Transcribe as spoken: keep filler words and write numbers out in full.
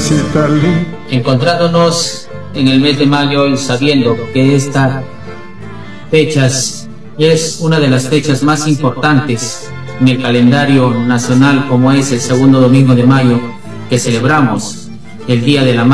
mamacita linda. Encontrándonos en el mes de mayo y sabiendo que esta fecha es una de las fechas más importantes en el calendario nacional, como es el segundo domingo de mayo, que celebramos el Día de la Madre.